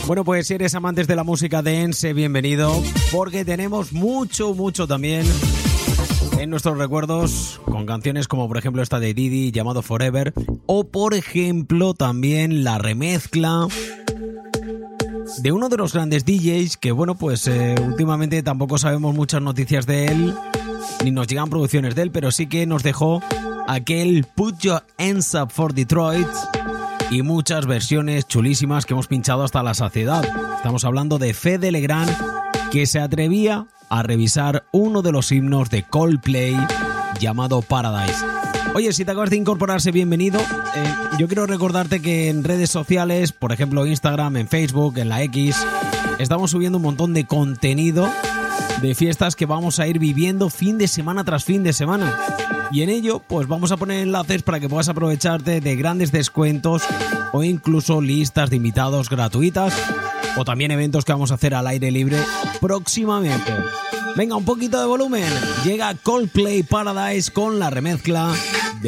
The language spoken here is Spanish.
Bueno, pues si eres amantes de la música dance, bienvenido, porque tenemos mucho también en nuestros recuerdos con canciones como por ejemplo esta de Diddy llamado Forever, o por ejemplo también la remezcla de uno de los grandes DJs que bueno, pues últimamente tampoco sabemos muchas noticias de él, ni nos llegan producciones de él, pero sí que nos dejó aquel Put Your Hands Up for Detroit y muchas versiones chulísimas que hemos pinchado hasta la saciedad. Estamos hablando de Fede Legrand, que se atrevía a revisar uno de los himnos de Coldplay llamado Paradise. Oye, si te acabas de incorporarse, bienvenido. Yo quiero recordarte que en redes sociales, por ejemplo Instagram, en Facebook, en la X, estamos subiendo un montón de contenido de fiestas que vamos a ir viviendo fin de semana tras fin de semana. Y en ello, pues vamos a poner enlaces para que puedas aprovecharte de grandes descuentos o incluso listas de invitados gratuitas o también eventos que vamos a hacer al aire libre próximamente. Venga, un poquito de volumen. Llega Coldplay Paradise con la remezcla